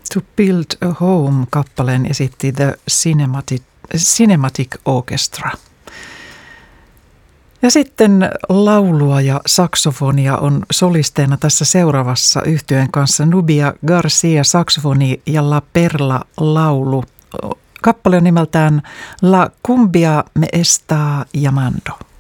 To Build a Home-kappaleen esitti The Cinematic Orchestra. Ja sitten laulua ja saksofonia on solisteina tässä seuraavassa yhtyeen kanssa Nubia Garcia saksofoni ja La Perla laulu. Kappale on nimeltään La Cumbia me está llamando.